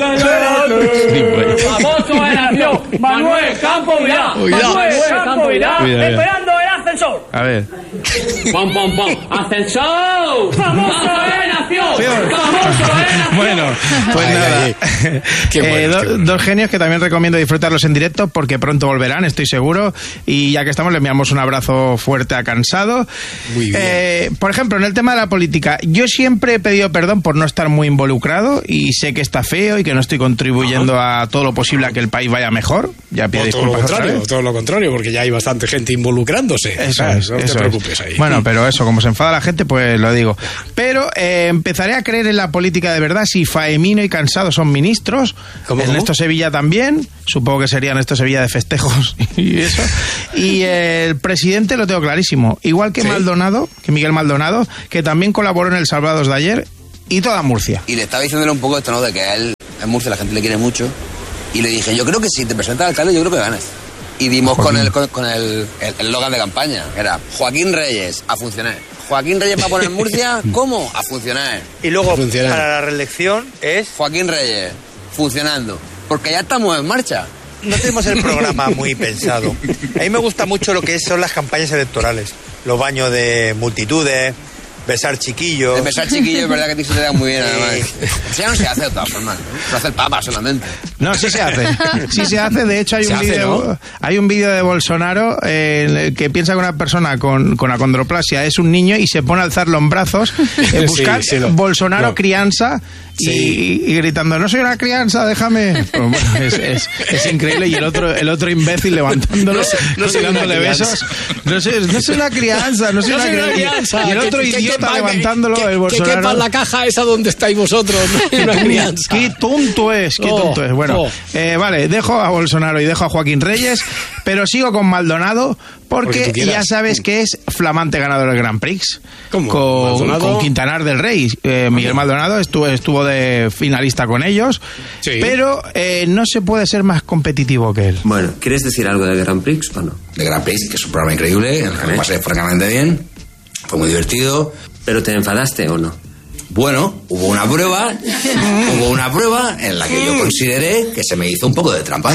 [SPEAKER 20] tres.
[SPEAKER 22] Famoso en acción. Manuel Campo Vidal.
[SPEAKER 20] Manuel Campo Vidal. Esperando el ascensor.
[SPEAKER 11] A ver.
[SPEAKER 22] Pom, pom, pom. Ascensor.
[SPEAKER 20] Famoso
[SPEAKER 22] en acción. Famoso en acción.
[SPEAKER 11] Bueno, pues
[SPEAKER 8] ay,
[SPEAKER 11] nada.
[SPEAKER 8] Ay, ay. Qué
[SPEAKER 11] eh,
[SPEAKER 8] bueno,
[SPEAKER 11] do,
[SPEAKER 8] qué bueno.
[SPEAKER 11] Dos genios que también recomiendo disfrutarlos en directo porque pronto volverán, estoy seguro. Y ya que estamos, le enviamos un abrazo fuerte a Cansado.
[SPEAKER 8] Muy bien.
[SPEAKER 11] Eh, por ejemplo, en el tema de la política, yo siempre he pedido perdón por no estar muy involucrado y sé que está feo y que no estoy contribuyendo Ajá. a todo lo posible a que el país vaya mejor. Ya pido
[SPEAKER 8] o todo lo
[SPEAKER 11] disculpas.
[SPEAKER 8] contrario, todo lo contrario, porque ya hay bastante gente involucrándose.
[SPEAKER 11] Eso
[SPEAKER 8] ¿sabes?
[SPEAKER 11] es,
[SPEAKER 8] no
[SPEAKER 11] eso
[SPEAKER 8] te preocupes
[SPEAKER 11] es.
[SPEAKER 8] ahí.
[SPEAKER 11] Bueno, pero eso, como se enfada la gente, pues lo digo. Pero eh, empezaré a creer en la política de verdad si Faemino y Cansado son ministros.
[SPEAKER 8] ¿Cómo,
[SPEAKER 11] Ernesto
[SPEAKER 8] cómo?
[SPEAKER 11] Sevilla también. Supongo que sería Ernesto Sevilla de festejos y eso. Y el presidente lo tengo clarísimo. Igual que ¿Sí? Maldonado, que Miguel Maldonado, que también colaboró en el Salvados de ayer, y toda Murcia.
[SPEAKER 23] Y le estaba diciéndole un poco esto, ¿no? De que a él, en Murcia, la gente le quiere mucho. Y le dije, yo creo que si te presentas al alcalde, yo creo que ganas. Y dimos con el con, con el, el, el logan de campaña. Era Joaquín Reyes, a funcionar. Joaquín Reyes va a poner Murcia, ¿cómo? A funcionar.
[SPEAKER 21] Y luego,
[SPEAKER 8] funcionar.
[SPEAKER 21] para la reelección, es...
[SPEAKER 23] Joaquín Reyes, funcionando. Porque ya estamos en marcha.
[SPEAKER 21] No tenemos el programa muy pensado. A mí me gusta mucho lo que son las campañas electorales. Los baños de multitudes, besar chiquillos.
[SPEAKER 23] El besar chiquillos es verdad que a ti se te da muy bien, además. Eso ya no se hace de todas formas, ¿no? Lo hace el Papa solamente.
[SPEAKER 11] No, sí se hace. Sí se hace. De hecho, hay
[SPEAKER 23] Se
[SPEAKER 11] un
[SPEAKER 23] hace,
[SPEAKER 11] vídeo
[SPEAKER 23] ¿no?
[SPEAKER 11] hay un vídeo de Bolsonaro eh, que piensa que una persona con, con acondroplasia es un niño y se pone a alzarlo en brazos, en buscar
[SPEAKER 8] Sí, sí, lo-
[SPEAKER 11] Bolsonaro
[SPEAKER 8] lo-
[SPEAKER 11] crianza y,
[SPEAKER 8] Sí.
[SPEAKER 11] y gritando, no soy una crianza, déjame. Pues bueno, es, es, es increíble. Y el otro el otro imbécil levantándolo,
[SPEAKER 8] No sé- no soy
[SPEAKER 11] y dándole
[SPEAKER 8] una
[SPEAKER 11] besos. No soy, no soy una crianza, no soy,
[SPEAKER 8] No
[SPEAKER 11] una,
[SPEAKER 8] soy una
[SPEAKER 11] crianza.
[SPEAKER 8] crianza.
[SPEAKER 11] Y el otro
[SPEAKER 8] Que- que-
[SPEAKER 11] idiota
[SPEAKER 8] que- que-
[SPEAKER 11] levantándolo,
[SPEAKER 8] que-
[SPEAKER 11] el
[SPEAKER 8] Que
[SPEAKER 11] Bolsonaro.
[SPEAKER 8] quepa en la caja esa donde estáis vosotros, no una crianza.
[SPEAKER 11] Qué tonto es, qué
[SPEAKER 8] Oh,
[SPEAKER 11] tonto es. Bueno,
[SPEAKER 8] oh.
[SPEAKER 11] eh, vale, dejo a Bolsonaro y dejo a Joaquín Reyes, pero sigo con Maldonado
[SPEAKER 8] Porque
[SPEAKER 11] porque
[SPEAKER 8] tú quieras.
[SPEAKER 11] ya sabes que es flamante ganador del Grand Prix.
[SPEAKER 8] ¿Cómo?
[SPEAKER 11] Con,
[SPEAKER 8] ¿Maldonado?
[SPEAKER 11] con Quintanar del Rey. Eh, Miguel Maldonado estuvo, estuvo de finalista con ellos,
[SPEAKER 8] Sí.
[SPEAKER 11] pero eh, no se puede ser más competitivo que él.
[SPEAKER 24] Bueno, ¿quieres decir algo del Grand Prix o no?
[SPEAKER 23] De Grand Prix, que es un programa increíble, en el que me pasé francamente bien. Fue muy divertido.
[SPEAKER 24] ¿Pero te enfadaste o no?
[SPEAKER 23] Bueno, hubo una prueba, hubo una prueba en la que yo consideré que se me hizo un poco de trampa.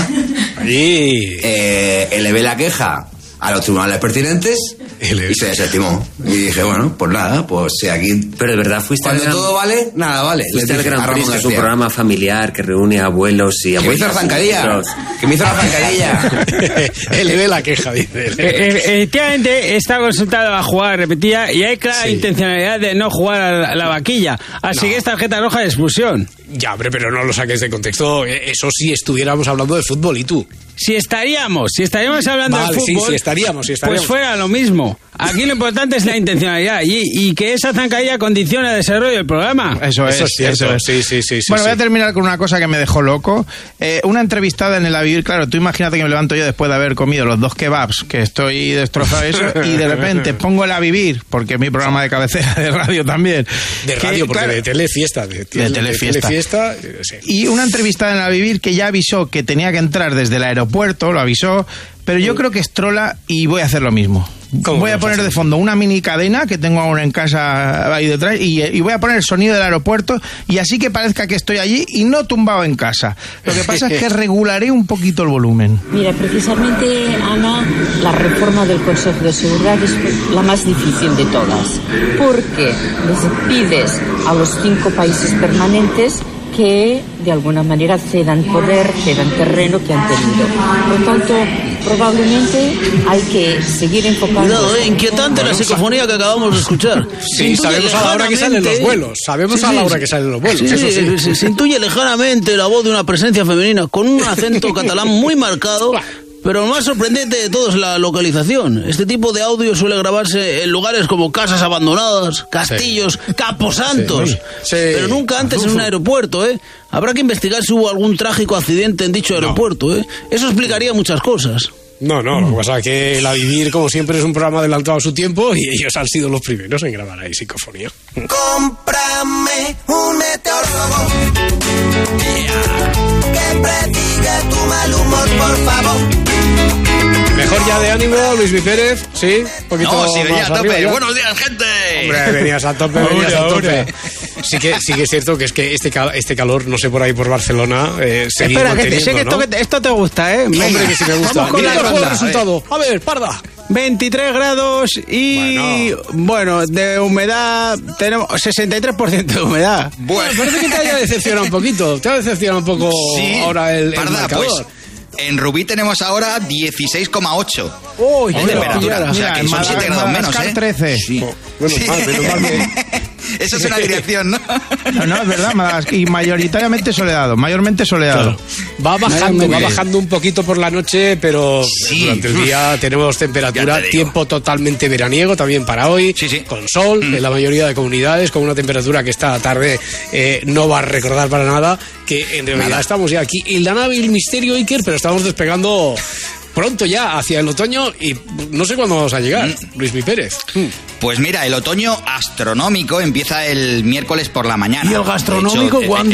[SPEAKER 8] Sí.
[SPEAKER 23] Eh, elevé la queja a los tribunales pertinentes y se desestimó. Y dije, bueno, pues nada, pues si aquí...
[SPEAKER 24] Pero de verdad fuiste
[SPEAKER 23] Cuando
[SPEAKER 24] al Gran-
[SPEAKER 23] todo vale, nada vale.
[SPEAKER 24] Fuiste
[SPEAKER 23] Les
[SPEAKER 24] al
[SPEAKER 23] dije
[SPEAKER 24] Gran
[SPEAKER 23] a
[SPEAKER 24] Prix,
[SPEAKER 23] Ramón
[SPEAKER 24] que es un
[SPEAKER 23] García.
[SPEAKER 24] programa familiar que reúne a abuelos y
[SPEAKER 23] Que me hizo
[SPEAKER 24] abuelas.
[SPEAKER 23] la zancadilla.
[SPEAKER 24] Los-
[SPEAKER 23] Que me hizo la zancadilla.
[SPEAKER 8] Elevé la queja, dice.
[SPEAKER 18] Eh, eh, Efectivamente, está consultado a jugar repetida y hay clara
[SPEAKER 8] Sí.
[SPEAKER 18] intencionalidad de no jugar a la, a la vaquilla. Así
[SPEAKER 8] No.
[SPEAKER 18] que es tarjeta roja de expulsión.
[SPEAKER 8] Ya, hombre, pero no lo saques de contexto. Eh, Eso sí, estuviéramos hablando de fútbol y tú.
[SPEAKER 2] si estaríamos, si estaríamos hablando
[SPEAKER 8] vale,
[SPEAKER 2] de fútbol,
[SPEAKER 8] sí, sí, estaríamos, sí, estaríamos.
[SPEAKER 2] pues fuera lo mismo. Aquí lo importante es la intencionalidad y, y que esa zancadilla condiciona el desarrollo del programa.
[SPEAKER 11] Eso es,
[SPEAKER 8] eso es cierto.
[SPEAKER 11] Eso es.
[SPEAKER 8] Sí, sí, sí, sí.
[SPEAKER 11] Bueno,
[SPEAKER 8] sí.
[SPEAKER 11] voy a terminar con una cosa que me dejó loco. Eh, una entrevistada en el A Vivir, claro, tú imagínate que me levanto yo después de haber comido los dos kebabs, que estoy destrozado eso, y de repente pongo el A Vivir, porque es mi programa de cabecera de radio también.
[SPEAKER 8] De
[SPEAKER 11] que,
[SPEAKER 8] radio, porque
[SPEAKER 11] claro,
[SPEAKER 8] de telefiesta. De, de,
[SPEAKER 11] de telefiesta.
[SPEAKER 8] De telefiesta sí.
[SPEAKER 11] Y una entrevistada en el A Vivir que ya avisó que tenía que entrar desde el aeropuerto, lo avisó, pero yo creo que es trola y voy a hacer lo mismo. Voy a poner de fondo una mini cadena que tengo ahora en casa ahí detrás y, y voy a poner el sonido del aeropuerto y así que parezca que estoy allí y no tumbado en casa. Lo que pasa es que regularé un poquito el volumen.
[SPEAKER 3] Mira, precisamente, Ana, la reforma del Consejo de Seguridad es la más difícil de todas, porque les pides a los cinco países permanentes que de alguna manera cedan poder, cedan terreno que han tenido. Por lo tanto, probablemente hay que seguir enfocando...
[SPEAKER 10] Cuidado, eh, inquietante la psicofonía que acabamos de escuchar.
[SPEAKER 8] Sí, sabemos a la hora que salen los vuelos. Sabemos sí, a la hora que salen los vuelos.
[SPEAKER 10] Sí,
[SPEAKER 8] eso sí.
[SPEAKER 10] sí. Se, se intuye lejanamente la voz de una presencia femenina con un acento catalán muy marcado. Pero lo más sorprendente de todo es la localización. Este tipo de audio suele grabarse en lugares como casas abandonadas, castillos, sí. camposantos. Sí. Sí. Pero nunca antes en un aeropuerto, ¿eh? Habrá que investigar si hubo algún trágico accidente en dicho aeropuerto, no. ¿eh? Eso explicaría muchas cosas.
[SPEAKER 8] No, no, lo que pasa es que el A Vivir, como siempre, es un programa adelantado a su tiempo y ellos han sido los primeros en grabar ahí psicofonía.
[SPEAKER 4] Cómprame un meteorólogo yeah. que prediga tu mal humor, por favor.
[SPEAKER 8] Mejor ya de ánimo, Luis Mi Pérez, ¿sí? Un poquito
[SPEAKER 9] no, sí, venía a tope.
[SPEAKER 8] Ya.
[SPEAKER 9] Buenos días, gente.
[SPEAKER 8] Hombre, venías a tope, venías a tope. Sí que, sí que es cierto que es que este, cal, este calor, no sé por ahí por Barcelona, eh,
[SPEAKER 2] Espera, que te, sé que,
[SPEAKER 8] ¿no?
[SPEAKER 2] esto, que esto te gusta, ¿eh?
[SPEAKER 8] Venga. Hombre, que sí me gusta.
[SPEAKER 2] Vamos con
[SPEAKER 8] Mira
[SPEAKER 2] la
[SPEAKER 8] el resultado. A ver, Parda.
[SPEAKER 2] veintitrés grados y, bueno. bueno, de humedad, tenemos sesenta y tres por ciento de humedad.
[SPEAKER 8] Bueno, parece que te haya decepcionado un poquito. Te ha decepcionado un poco sí, ahora el,
[SPEAKER 9] Parda,
[SPEAKER 8] el marcador.
[SPEAKER 9] Pues, en Rubí tenemos ahora dieciséis coma ocho
[SPEAKER 2] oh,
[SPEAKER 9] de temperatura. O sea, que son siete grados menos, ¿eh?
[SPEAKER 11] trece.
[SPEAKER 9] Sí.
[SPEAKER 11] Oh, bueno,
[SPEAKER 9] sí.
[SPEAKER 11] Mal, pero mal que...
[SPEAKER 9] Eso es una dirección, ¿no?
[SPEAKER 11] No, no, es verdad, y mayoritariamente soleado, mayormente soleado.
[SPEAKER 8] Claro. Va bajando, va bajando un poquito por la noche, pero
[SPEAKER 9] sí.
[SPEAKER 8] durante el día tenemos temperatura, tiempo totalmente veraniego también para hoy,
[SPEAKER 9] sí, sí.
[SPEAKER 8] con sol mm. en la mayoría de comunidades, con una temperatura que esta tarde eh, no va a recordar para nada, que en realidad nada. Estamos ya aquí en la nave El Misterio Iker, pero estamos despegando pronto ya hacia el otoño y no sé cuándo vamos a llegar, mm. Luis Mi Pérez. Mm.
[SPEAKER 9] Pues mira, el otoño astronómico empieza el miércoles por la mañana.
[SPEAKER 10] ¿Y el gastronómico hecho, cuándo?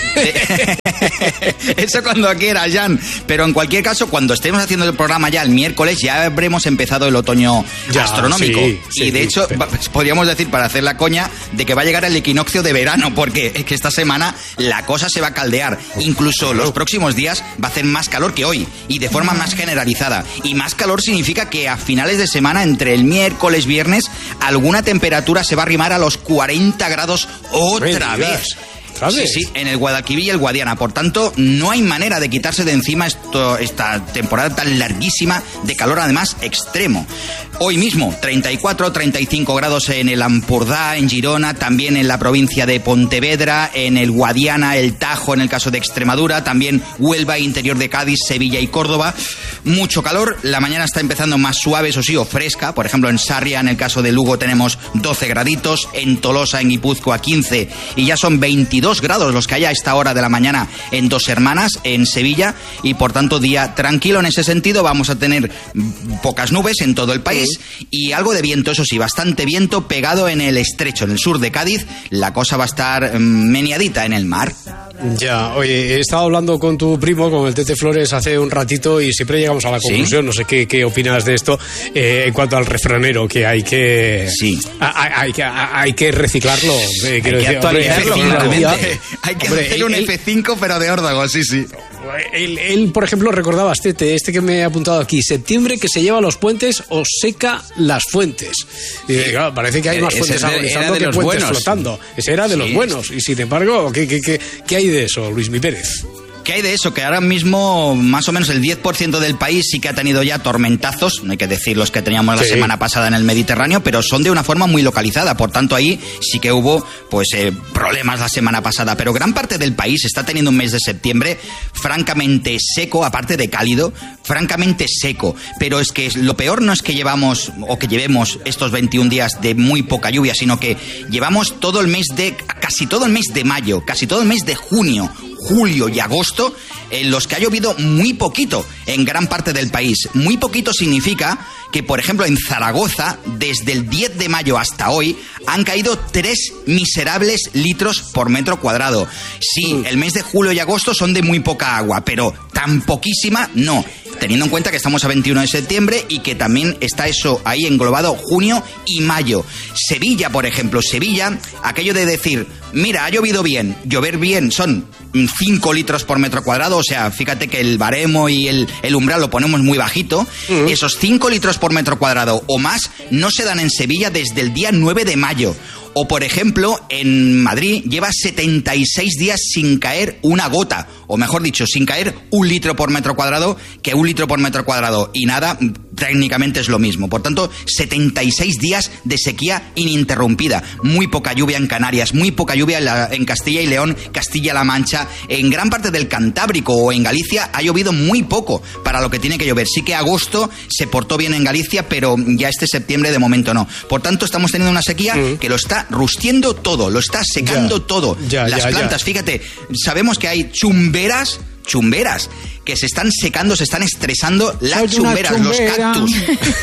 [SPEAKER 9] Eso cuando quiera, Jan. Pero en cualquier caso, cuando estemos haciendo el programa ya el miércoles, ya habremos empezado el otoño ya, astronómico. Sí, sí, y de hecho, sí, podríamos decir, para hacer la coña, de que va a llegar el equinoccio de verano, porque es que esta semana la cosa se va a caldear. Incluso los próximos días va a hacer más calor que hoy, y de forma más generalizada. Y más calor significa que a finales de semana, entre el miércoles y viernes, alguna temperatura se va a arrimar a los cuarenta grados otra vez. Sí, sí, en el Guadalquivir y el Guadiana. Por tanto, no hay manera de quitarse de encima esto, esta temporada tan larguísima de calor, además extremo. Hoy mismo, treinta y cuatro, treinta y cinco grados en el Ampurdá, en Girona, también en la provincia de Pontevedra, en el Guadiana, el Tajo, en el caso de Extremadura, también Huelva, interior de Cádiz, Sevilla y Córdoba. Mucho calor, la mañana está empezando más suave, eso sí, o fresca. Por ejemplo, en Sarria, en el caso de Lugo, tenemos doce graditos, en Tolosa, en Guipúzcoa, quince, y ya son veintidós grados los que hay a esta hora de la mañana en Dos Hermanas, en Sevilla, y por tanto día tranquilo en ese sentido. Vamos a tener pocas nubes en todo el país y algo de viento, eso sí, bastante viento pegado en el estrecho, en el sur de Cádiz. La cosa va a estar meneadita en el mar.
[SPEAKER 8] Ya, oye, he estado hablando con tu primo, con el Tete Flores, hace un ratito y siempre llegamos a la conclusión, ¿sí? No sé qué, qué opinas de esto, eh, en cuanto al refranero, que hay que
[SPEAKER 9] sí.
[SPEAKER 8] hay, hay, que, hay que reciclarlo. Eh,
[SPEAKER 9] hay,
[SPEAKER 8] quiero
[SPEAKER 9] que
[SPEAKER 8] decir,
[SPEAKER 9] actualizarlo,
[SPEAKER 8] hombre,
[SPEAKER 9] día, hay que hombre, hacer el, un el, F cinco, pero de órdago, sí, sí.
[SPEAKER 8] Él, él, por ejemplo, recordaba este, este que me he apuntado aquí: septiembre que se lleva los puentes o seca las fuentes. Y claro, parece que hay más fuentes agonizando que puentes buenos. Flotando. Ese era de sí. los buenos. Y sin embargo, ¿qué, qué, qué, qué hay de eso, Luis Mi Pérez?
[SPEAKER 9] ¿Qué hay de eso? Que ahora mismo más o menos el diez por ciento del país sí que ha tenido ya tormentazos, no hay que decir los que teníamos la sí. semana pasada en el Mediterráneo, pero son de una forma muy localizada, por tanto ahí sí que hubo pues eh, problemas la semana pasada, pero gran parte del país está teniendo un mes de septiembre francamente seco, aparte de cálido, francamente seco, pero es que lo peor no es que llevamos o que llevemos estos veintiún días de muy poca lluvia, sino que llevamos todo el mes de, casi todo el mes de mayo, casi todo el mes de junio, julio y agosto, en los que ha llovido muy poquito en gran parte del país. Muy poquito significa que, por ejemplo, en Zaragoza, desde el diez de mayo hasta hoy, han caído tres miserables litros por metro cuadrado. Sí, mm. el mes de julio y agosto son de muy poca agua, pero tan poquísima no. Teniendo en cuenta que estamos a veintiuno de septiembre y que también está eso ahí englobado junio y mayo. Sevilla, por ejemplo, Sevilla, aquello de decir, mira, ha llovido bien, llover bien son cinco litros por metro cuadrado, o sea, fíjate que el baremo y el, el umbral lo ponemos muy bajito, uh-huh. esos cinco litros por metro cuadrado o más no se dan en Sevilla desde el día nueve de mayo. O, por ejemplo, en Madrid lleva setenta y seis días sin caer una gota, o mejor dicho, sin caer un litro por metro cuadrado, que un litro por metro cuadrado y nada, técnicamente es lo mismo. Por tanto, setenta y seis días de sequía ininterrumpida. Muy poca lluvia en Canarias, muy poca lluvia en, la, en Castilla y León, Castilla-La Mancha. En gran parte del Cantábrico o en Galicia ha llovido muy poco para lo que tiene que llover. Sí que agosto se portó bien en Galicia, pero ya este septiembre de momento no. Por tanto, estamos teniendo una sequía mm. que lo está rustiendo todo, lo está secando ya, todo. Ya, Las ya, plantas, ya. fíjate, sabemos que hay chumberas, chumberas, que se están secando, se están estresando las chumberas, los cactus.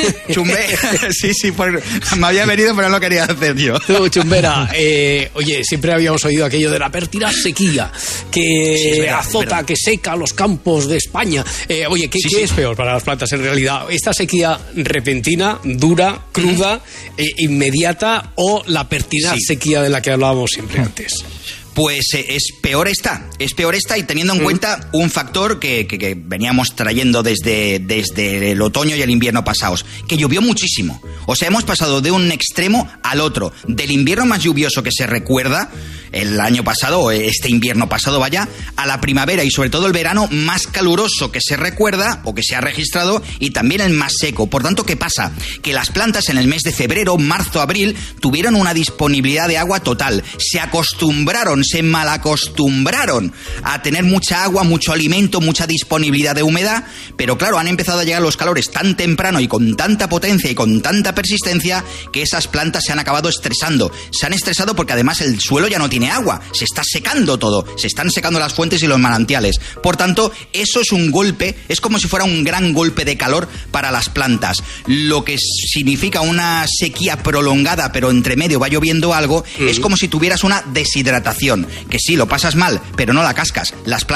[SPEAKER 9] Chumbera, sí, sí, por, me había venido, pero no lo quería hacer yo.
[SPEAKER 8] Tú, chumbera, eh, oye, siempre habíamos oído aquello de la pértida sequía, que sí, es verdad, azota, es verdad. que seca los campos de España. Eh, oye, ¿qué, sí, ¿qué sí. es peor para las plantas en realidad? ¿Esta sequía repentina, dura, cruda, eh, inmediata o la pertinaz sí. sequía de la que hablábamos siempre antes?
[SPEAKER 9] Pues eh, es peor esta, es peor esta y teniendo en mm. cuenta un factor que, que, que veníamos trayendo desde, desde el otoño y el invierno pasados, que llovió muchísimo. O sea, hemos pasado de un extremo al otro, del invierno más lluvioso que se recuerda, el año pasado, o este invierno pasado vaya, a la primavera y sobre todo el verano más caluroso que se recuerda o que se ha registrado y también el más seco. Por tanto, ¿qué pasa? Que las plantas en el mes de febrero, marzo, abril tuvieron una disponibilidad de agua total, se acostumbraron, se malacostumbraron a tener mucha agua, mucho alimento, mucha disponibilidad de humedad, pero claro, han empezado a llegar los calores tan temprano y con tanta potencia y con tanta persistencia que esas plantas se han acabado estresando. Se han estresado porque además el suelo ya no tiene agua, se está secando todo, se están secando las fuentes y los manantiales. Por tanto, eso es un golpe, es como si fuera un gran golpe de calor para las plantas, lo que significa una sequía prolongada, pero entre medio va lloviendo algo, mm. es como si tuvieras una deshidratación, que sí, lo pasas mal, pero no la cascas. Las plantas